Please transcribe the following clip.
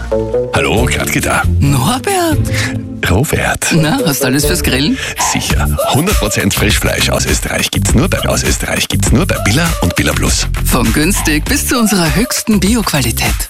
Hallo, Gradke da. Norbert, Robert. na, hast du alles fürs Grillen? Sicher. 100% Frischfleisch aus Österreich gibt's nur bei Billa und Billa Plus. Von günstig bis zu unserer höchsten Bio-Qualität.